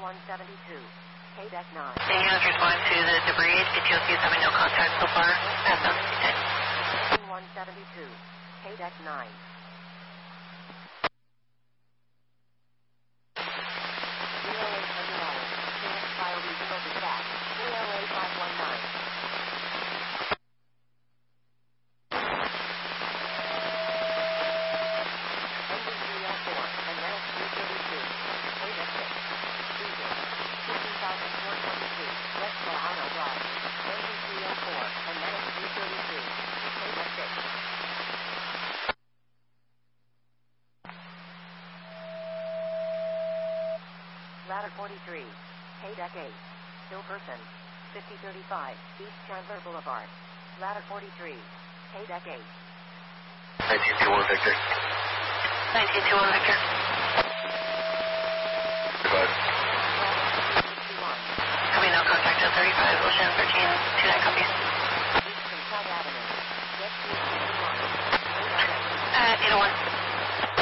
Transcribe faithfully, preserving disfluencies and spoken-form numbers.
one seventy-two. K-Deck nine. Can you respond to the debris? D T O C is having no contact so far. Pass on. one seventy-two. K-Deck nine. zero eight Terminal. Phoenix Fire Regional Dispatch. K L A five one nine. Engine three oh four. And then it's three thirty-two. K-Deck six. Diesel. fifteen thousand four hundred twenty-two. West Solano Drive. Engine three oh four. And then it's three thirty-two. K-Deck six. Ladder forty-three. K-Deck eight. Still person. fifty thirty-five. East Chandler Boulevard. Ladder forty-three. K-Deck eight. nineteen two one Victor. nineteen two one Victor. Goodbye. Ladder sixty-one. Having no contact at thirty-five, Ocean thirteen.